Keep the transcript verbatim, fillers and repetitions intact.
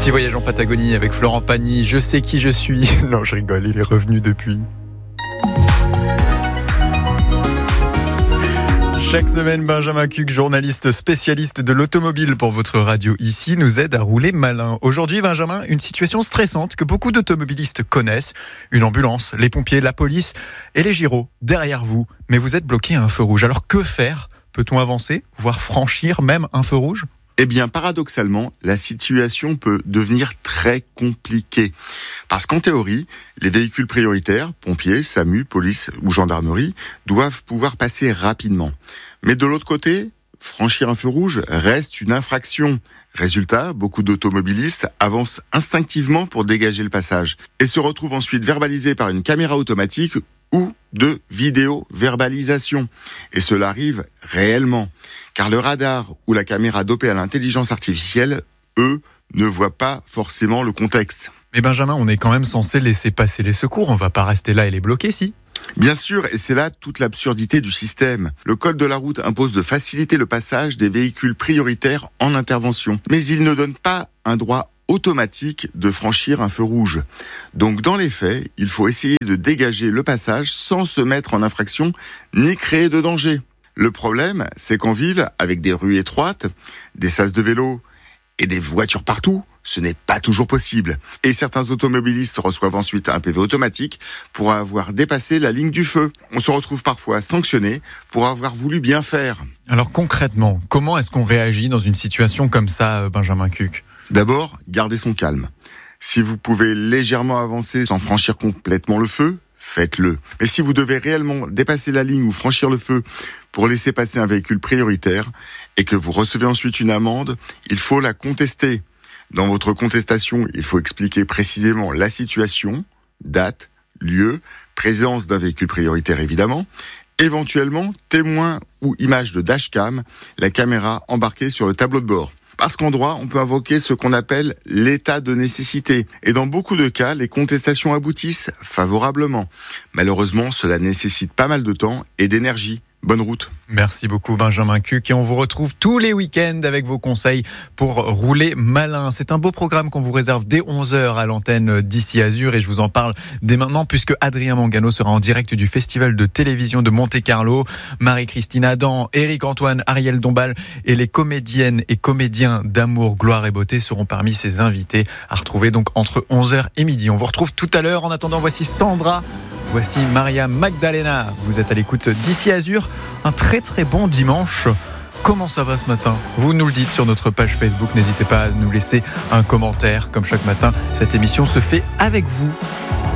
Petit voyage en Patagonie avec Florent Pagny. Je sais qui je suis. Non, je rigole, il est revenu depuis. Chaque semaine, Benjamin Cuc, journaliste spécialiste de l'automobile pour votre radio ici, nous aide à rouler malin. Aujourd'hui, Benjamin, une situation stressante que beaucoup d'automobilistes connaissent. Une ambulance, les pompiers, la police et les gyros derrière vous. Mais vous êtes bloqué à un feu rouge. Alors que faire ? Peut-on avancer, voire franchir même un feu rouge ? Eh bien, paradoxalement, la situation peut devenir très compliquée. Parce qu'en théorie, les véhicules prioritaires, pompiers, SAMU, police ou gendarmerie, doivent pouvoir passer rapidement. Mais de l'autre côté, franchir un feu rouge reste une infraction. Résultat, beaucoup d'automobilistes avancent instinctivement pour dégager le passage et se retrouvent ensuite verbalisés par une caméra automatique ou de vidéo-verbalisation. Et cela arrive réellement, car le radar ou la caméra dopée à l'intelligence artificielle, eux, ne voient pas forcément le contexte. Mais Benjamin, on est quand même censé laisser passer les secours, on va pas rester là et les bloquer, si ? Bien sûr, et c'est là toute l'absurdité du système. Le code de la route impose de faciliter le passage des véhicules prioritaires en intervention, mais il ne donne pas un droit automatique de franchir un feu rouge. Donc dans les faits, il faut essayer de dégager le passage sans se mettre en infraction ni créer de danger. Le problème, c'est qu'en ville, avec des rues étroites, des sas de vélo et des voitures partout, ce n'est pas toujours possible. Et certains automobilistes reçoivent ensuite un P V automatique pour avoir dépassé la ligne du feu. On se retrouve parfois sanctionné pour avoir voulu bien faire. Alors concrètement, comment est-ce qu'on réagit dans une situation comme ça, Benjamin Cuc ? D'abord, gardez son calme. Si vous pouvez légèrement avancer sans franchir complètement le feu, faites-le. Et si vous devez réellement dépasser la ligne ou franchir le feu pour laisser passer un véhicule prioritaire et que vous recevez ensuite une amende, il faut la contester. Dans votre contestation, il faut expliquer précisément la situation, date, lieu, présence d'un véhicule prioritaire évidemment, éventuellement témoin ou image de dashcam, la caméra embarquée sur le tableau de bord. Parce qu'en droit, on peut invoquer ce qu'on appelle l'état de nécessité. Et dans beaucoup de cas, les contestations aboutissent favorablement. Malheureusement, cela nécessite pas mal de temps et d'énergie. Bonne route. Merci beaucoup Benjamin Cuc et on vous retrouve tous les week-ends avec vos conseils pour rouler malin. C'est un beau programme qu'on vous réserve dès onze heures à l'antenne d'Ici Azur et je vous en parle dès maintenant puisque Adrien Mangano sera en direct du festival de télévision de Monte-Carlo. Marie-Christine Adam, Éric Antoine, Ariel Dombal et les comédiennes et comédiens d'Amour, Gloire et Beauté seront parmi ses invités à retrouver donc entre onze heures et midi. On vous retrouve tout à l'heure. En attendant, voici Sandra. Voici Maria Magdalena. Vous êtes à l'écoute d'Ici Azur. Un très très bon dimanche. Comment ça va ce matin ? Vous nous le dites sur notre page Facebook. N'hésitez pas à nous laisser un commentaire. Comme chaque matin, cette émission se fait avec vous.